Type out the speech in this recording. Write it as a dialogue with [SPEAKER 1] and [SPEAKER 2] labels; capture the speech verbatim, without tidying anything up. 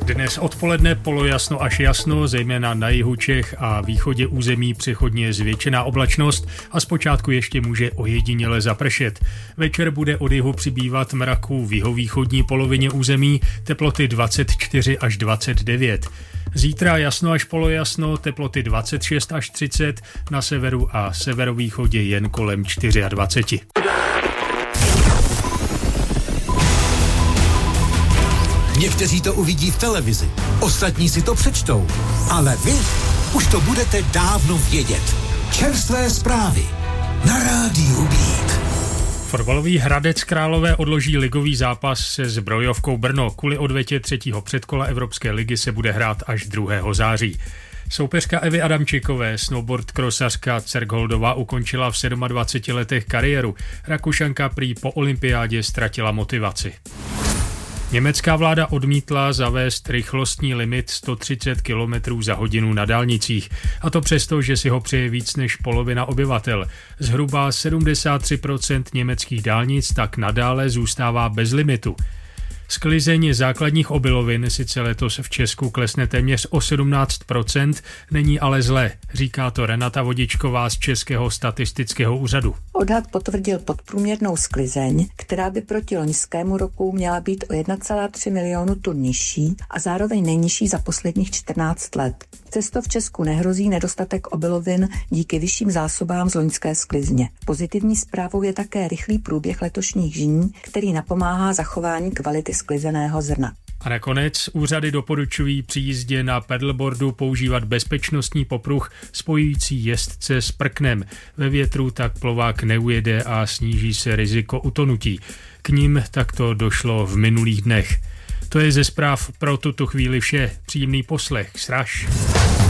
[SPEAKER 1] Dnes odpoledne polojasno až jasno, zejména na jihu Čech a východě území přechodně zvětšená oblačnost a zpočátku ještě může ojediněle zapršet. Večer bude od jihu přibývat mraků v jihovýchodní polovině území, teploty dvacet čtyři až dvacet devět. Zítra jasno až polojasno, teploty dvacet šest až třicet, na severu a severovýchodě jen kolem dvacet čtyři.
[SPEAKER 2] Někteří to uvidí v televizi, ostatní si to přečtou, ale vy už to budete dávno vědět. Čerstvé zprávy na rádiu Beat.
[SPEAKER 1] Fotbalový Hradec Králové odloží ligový zápas se Zbrojovkou Brno. Kvůli odvetě třetího předkola Evropské ligy se bude hrát až druhého září. Soupeřka Evy Adamčikové, snowboard krosařka Cergholdová, ukončila v dvaceti sedmi letech kariéru. Rakušanka prý po olympiádě ztratila motivaci. Německá vláda odmítla zavést rychlostní limit sto třicet kilometrů za hodinu na dálnicích. A to přesto, že si ho přeje víc než polovina obyvatel. Zhruba sedmdesát tři procent německých dálnic tak nadále zůstává bez limitu. Sklizeň základních obilovin sice letos v Česku klesne téměř o sedmnáct procent, není ale zlé, říká to Renata Vodičková z Českého statistického úřadu.
[SPEAKER 3] Odhad potvrdil podprůměrnou sklizeň, která by proti loňskému roku měla být o jedna celá tři milionu tun nižší a zároveň nejnižší za posledních čtrnáct let. Přesto v Česku nehrozí nedostatek obilovin díky vyšším zásobám z loňské sklizně. Pozitivní zprávou je také rychlý průběh letošních žní, který napomáhá zachování kvality sklizeného zrna.
[SPEAKER 1] A nakonec úřady doporučují při jízdě na paddleboardu používat bezpečnostní popruh spojující jezdce s prknem. Ve větru tak plovák neujede a sníží se riziko utonutí. K nim takto došlo v minulých dnech. To je ze zpráv pro tuto chvíli vše. Příjemný poslech. Sraž.